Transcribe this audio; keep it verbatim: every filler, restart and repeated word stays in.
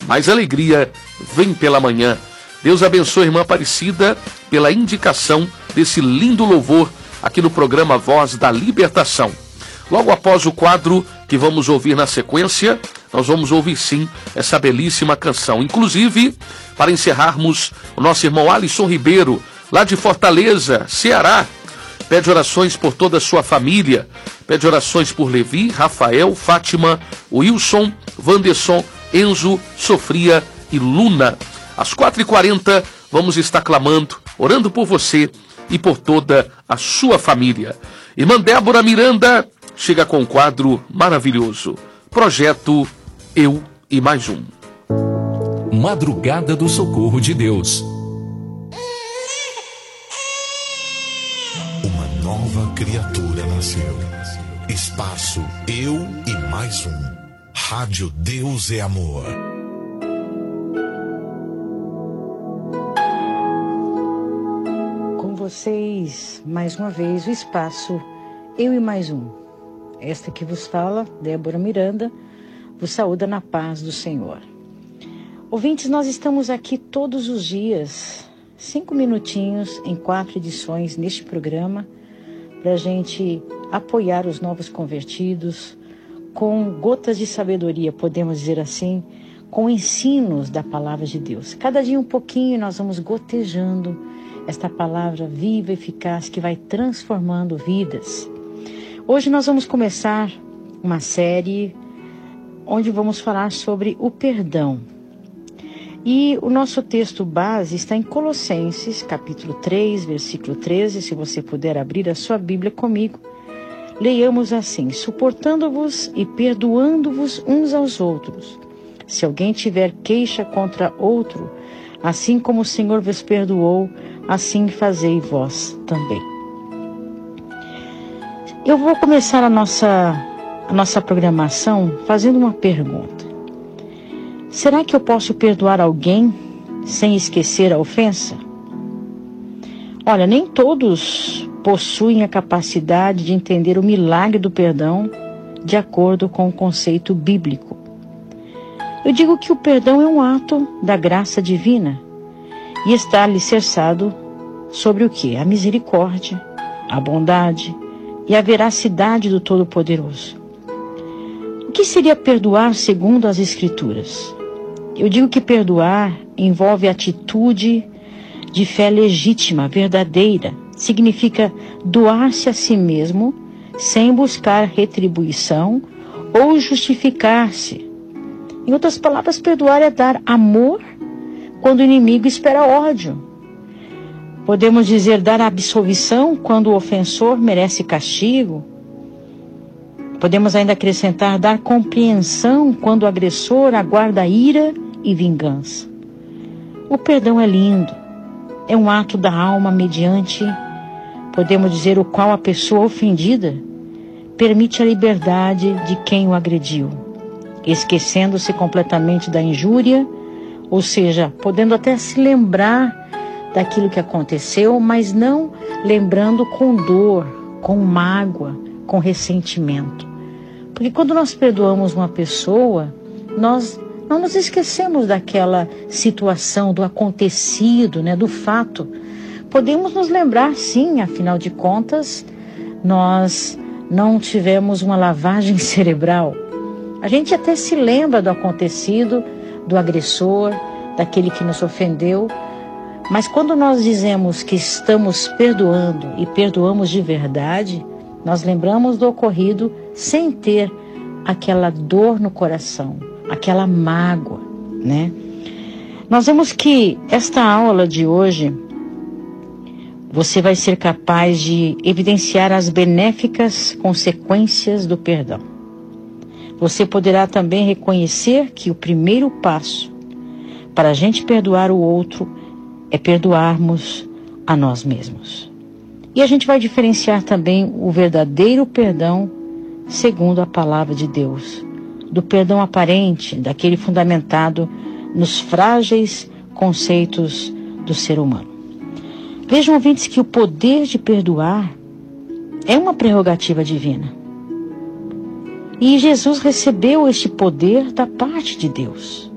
mas alegria vem pela manhã. Deus abençoe a irmã Aparecida pela indicação desse lindo louvor aqui no programa Voz da Libertação. Logo após o quadro que vamos ouvir na sequência, nós vamos ouvir sim essa belíssima canção. Inclusive, para encerrarmos, o nosso irmão Alisson Ribeiro, lá de Fortaleza, Ceará, pede orações por toda a sua família, pede orações por Levi, Rafael, Fátima, Wilson, Wanderson, Enzo, Sofria e Luna. Às quatro e quarenta, vamos estar clamando, orando por você e por toda a sua família. Irmã Débora Miranda chega com um quadro maravilhoso. Projeto Eu e Mais Um. Madrugada do Socorro de Deus. Uma nova criatura nasceu. Espaço Eu e Mais Um. Rádio Deus é Amor. Com vocês, mais uma vez, o espaço Eu e Mais Um. Esta que vos fala, Débora Miranda, vos saúda na paz do Senhor. Ouvintes, nós estamos aqui todos os dias, cinco minutinhos em quatro edições neste programa, para a gente apoiar os novos convertidos, com gotas de sabedoria, podemos dizer assim, com ensinos da palavra de Deus. Cada dia um pouquinho nós vamos gotejando esta palavra viva e eficaz que vai transformando vidas. Hoje nós vamos começar uma série onde vamos falar sobre o perdão. E o nosso texto base está em Colossenses, capítulo três, versículo treze. Se você puder abrir a sua Bíblia comigo, leiamos assim: suportando-vos e perdoando-vos uns aos outros. Se alguém tiver queixa contra outro, assim como o Senhor vos perdoou, assim fazei vós também. Eu vou começar a nossa, a nossa programação fazendo uma pergunta. Será que eu posso perdoar alguém sem esquecer a ofensa? Olha, nem todos possuem a capacidade de entender o milagre do perdão de acordo com o conceito bíblico. Eu digo que o perdão é um ato da graça divina e está alicerçado sobre o quê? A misericórdia, a bondade e a veracidade do Todo-Poderoso. O que seria perdoar segundo as Escrituras? Eu digo que perdoar envolve atitude de fé legítima, verdadeira. Significa doar-se a si mesmo sem buscar retribuição ou justificar-se. Em outras palavras, perdoar é dar amor quando o inimigo espera ódio. Podemos dizer dar absolvição quando o ofensor merece castigo. Podemos ainda acrescentar dar compreensão quando o agressor aguarda ira e vingança. O perdão é lindo. É um ato da alma mediante, podemos dizer, o qual a pessoa ofendida permite a liberdade de quem o agrediu, esquecendo-se completamente da injúria, ou seja, podendo até se lembrar daquilo que aconteceu, mas não lembrando com dor, com mágoa, com ressentimento. Porque quando nós perdoamos uma pessoa, nós não nos esquecemos daquela situação, do acontecido, né, do fato. Podemos nos lembrar, sim, afinal de contas, nós não tivemos uma lavagem cerebral. A gente até se lembra do acontecido, do agressor, daquele que nos ofendeu, mas quando nós dizemos que estamos perdoando e perdoamos de verdade, nós lembramos do ocorrido sem ter aquela dor no coração, aquela mágoa, né? Nós vemos que esta aula de hoje, você vai ser capaz de evidenciar as benéficas consequências do perdão. Você poderá também reconhecer que o primeiro passo para a gente perdoar o outro é perdoarmos a nós mesmos. E a gente vai diferenciar também o verdadeiro perdão segundo a palavra de Deus, do perdão aparente, daquele fundamentado nos frágeis conceitos do ser humano. Vejam, ouvintes, que o poder de perdoar é uma prerrogativa divina. E Jesus recebeu este poder da parte de Deus.